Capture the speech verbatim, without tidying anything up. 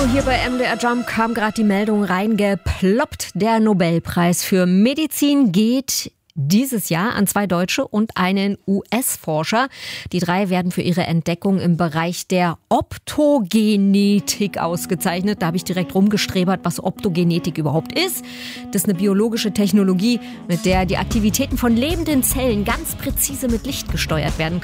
Hier bei M D R Jump kam gerade die Meldung reingeploppt. Der Nobelpreis für Medizin geht dieses Jahr an zwei Deutsche und einen U S-Forscher. Die drei werden für ihre Entdeckung im Bereich der Optogenetik ausgezeichnet. Da habe ich direkt rumgestrebert, was Optogenetik überhaupt ist. Das ist eine biologische Technologie, mit der die Aktivitäten von lebenden Zellen ganz präzise mit Licht gesteuert werden